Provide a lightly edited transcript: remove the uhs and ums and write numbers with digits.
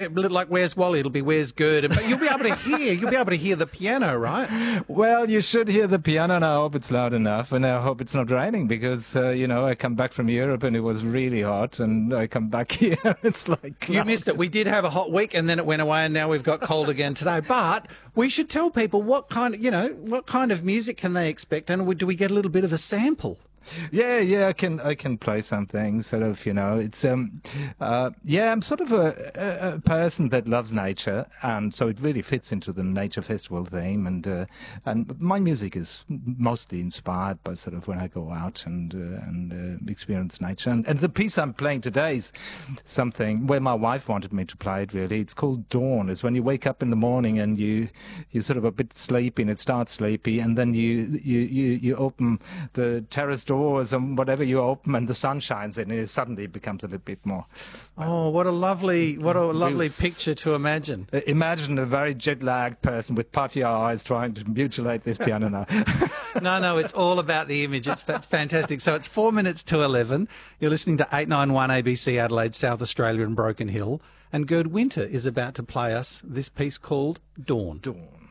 a little like Where's Wally? It'll be Where's Gerda. But you'll be able to hear the piano, right? Well, you should hear the piano, and I hope it's loud enough, and I hope it's not raining because, I come back from Europe and it was really hot, and I come back here, it's like... You missed it. We did have a hot week, and then it went away, and now we've got cold again today. But we should tell people what kind of music can they expect, and do we get a little bit of a sample? Yeah, I can play something, sort of, it's, I'm sort of a person that loves nature, and so it really fits into the Nature Festival theme, and my music is mostly inspired by sort of when I go out and experience nature, and the piece I'm playing today is something where my wife wanted me to play it, really. It's called Dawn. It's when you wake up in the morning and you're sort of a bit sleepy, and it starts sleepy, and then you open the terrace door and whatever you open, and the sun shines in, and it suddenly becomes a little bit more. Oh, what a lovely picture to imagine. Imagine a very jet-lagged person with puffy eyes trying to mutilate this piano now. No, it's all about the image. It's fantastic. So it's 4 minutes to 11. You're listening to 891 ABC Adelaide, South Australia and Broken Hill. And Gerd Winter is about to play us this piece called Dawn. Dawn.